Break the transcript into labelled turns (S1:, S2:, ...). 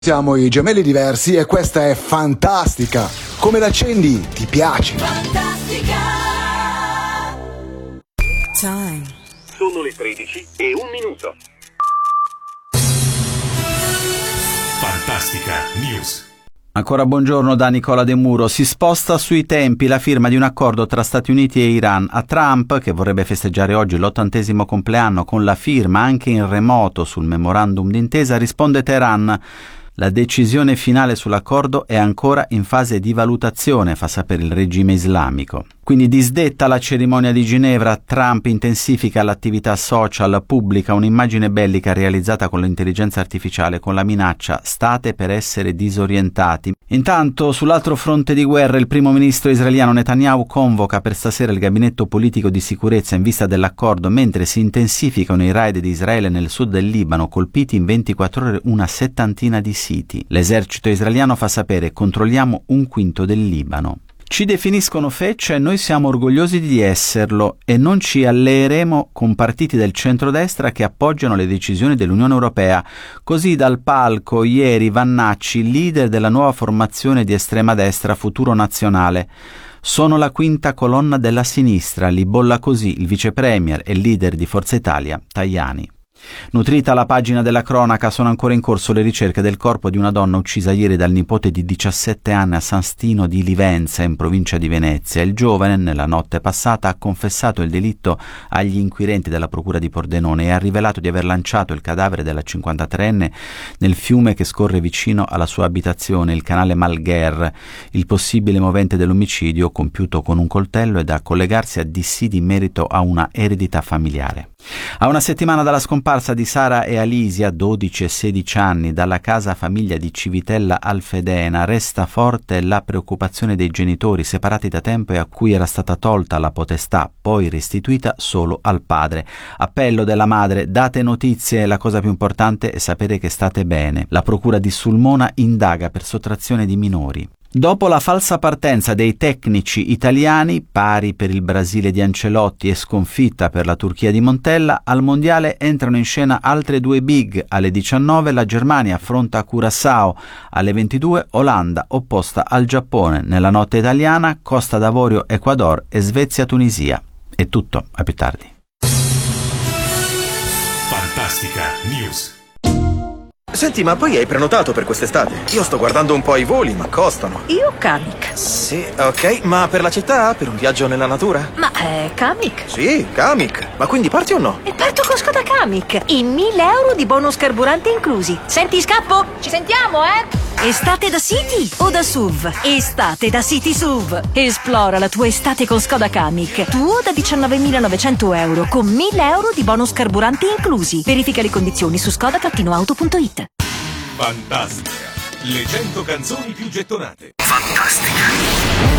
S1: Siamo i gemelli diversi e questa è Fantastica. Come l'accendi? Ti piace?
S2: Fantastica.
S3: Time.
S4: Sono le 13 e 1 minuto.
S5: Fantastica News.
S6: Ancora buongiorno da Nicola De Muro. Si sposta sui tempi la firma di un accordo tra Stati Uniti e Iran. A Trump, che vorrebbe festeggiare oggi l'80° compleanno con la firma anche in remoto sul memorandum d'intesa, risponde Teheran. La decisione finale sull'accordo è ancora in fase di valutazione, fa sapere il regime islamico. Quindi disdetta la cerimonia di Ginevra, Trump intensifica l'attività social, pubblica un'immagine bellica realizzata con l'intelligenza artificiale con la minaccia «State per essere disorientati». Intanto, sull'altro fronte di guerra, il primo ministro israeliano Netanyahu convoca per stasera il gabinetto politico di sicurezza in vista dell'accordo, mentre si intensificano i raid di Israele nel sud del Libano, colpiti in 24 ore una settantina di siti. L'esercito israeliano fa sapere: controlliamo un quinto del Libano. Ci definiscono feccia e noi siamo orgogliosi di esserlo e non ci alleeremo con partiti del centrodestra che appoggiano le decisioni dell'Unione Europea. Così dal palco ieri Vannacci, leader della nuova formazione di estrema destra Futuro Nazionale. Sono la quinta colonna della sinistra, li bolla così il vice premier e leader di Forza Italia, Tajani. Nutrita la pagina della cronaca, sono ancora in corso le ricerche del corpo di una donna uccisa ieri dal nipote di 17 anni a San Stino di Livenza, in provincia di Venezia. Il giovane, nella notte passata, ha confessato il delitto agli inquirenti della procura di Pordenone e ha rivelato di aver lanciato il cadavere della 53enne nel fiume che scorre vicino alla sua abitazione, il canale Malgher. Il possibile movente dell'omicidio, compiuto con un coltello, è da collegarsi a dissidi in merito a una eredità familiare. A una settimana dalla scomparsa di Sara e Alisia, 12 e 16 anni, dalla casa famiglia di Civitella Alfedena, resta forte la preoccupazione dei genitori separati da tempo e a cui era stata tolta la potestà, poi restituita solo al padre. Appello della madre: date notizie, la cosa più importante è sapere che state bene. La procura di Sulmona indaga per sottrazione di minori. Dopo la falsa partenza dei tecnici italiani, pari per il Brasile di Ancelotti e sconfitta per la Turchia di Montella, al mondiale entrano in scena altre due big. Alle 19 la Germania affronta Curaçao, alle 22 Olanda opposta al Giappone. Nella notte italiana Costa d'Avorio Ecuador e Svezia Tunisia. È tutto, a più tardi.
S5: Fantastica News.
S7: Senti, ma poi hai prenotato per quest'estate? Io sto guardando un po' i voli, ma costano.
S8: Io Kamiq.
S7: Sì, ok, ma per la città? Per un viaggio nella natura?
S8: Ma Kamiq?
S7: Sì, Kamiq. Ma quindi parti o no?
S8: E parto con Skoda Kamiq. I 1.000 euro di bonus carburante inclusi. Senti, scappo! Ci sentiamo, Estate da City o da SUV? Estate da City SUV. Esplora la tua estate con Skoda Kamiq. Tuo da 19.900 euro con 1.000 euro di bonus carburante inclusi. Verifica le condizioni su skoda-auto.it.
S5: Fantastica. Le 100 canzoni più gettonate.
S2: Fantastica.